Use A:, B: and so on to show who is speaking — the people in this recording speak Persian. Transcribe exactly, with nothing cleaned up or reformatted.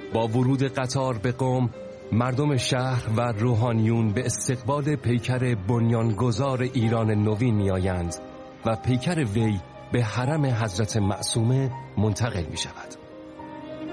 A: با ورود قطار به قم، مردم شهر و روحانیون به استقبال پیکر بنیانگذار ایران نوین می آیند و پیکر وی به حرم حضرت معصومه منتقل می شود.